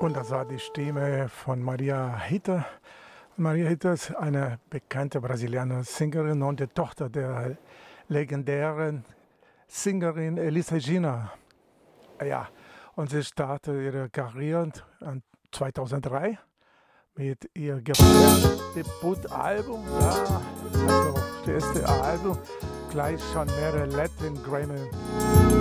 Und das war die Stimme von Maria Hitler. Maria Hitler ist eine bekannte brasilianische Sängerin und die Tochter der legendären Sängerin Elis Regina. Ja, und sie startete ihre Karriere 2003 mit ihr Debutalbum. Ja, also das erste Album, gleich schon mehrere Latin Grammy